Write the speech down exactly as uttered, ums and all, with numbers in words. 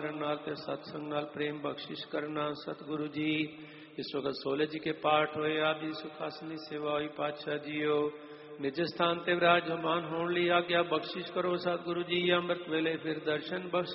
ਕਰਨ ਨਾਲ ਤੇ ਸਤਸੰਗ ਨਾਲ ਪ੍ਰੇਮ ਬਖਸ਼ਿਸ਼ ਕਰਨਾ। ਸਤਿਗੁਰੂ ਜੀ ਇਸ ਵਕਤ ਸੋਲੇ ਜੀ ਕੇ ਪਾਠ ਹੋਏ ਆਦਿ ਸੁਖਾਸਨੀ ਸੇਵਾ ਹੋਈ। ਪਾਤਸ਼ਾਹ ਜੀਓ ਨਿਜ ਸਥਾਨ ਤੇ ਵਿਰਾਜਮਾਨ ਹੋਣ ਲਈ ਆਗਿਆ ਬਖਸ਼ਿਸ਼ ਕਰੋ। ਸਤਿਗੁਰੂ ਜੀ ਅੰਮ੍ਰਿਤ ਵੇਲੇ ਫਿਰ ਦਰਸ਼ਨ ਬਖਸ਼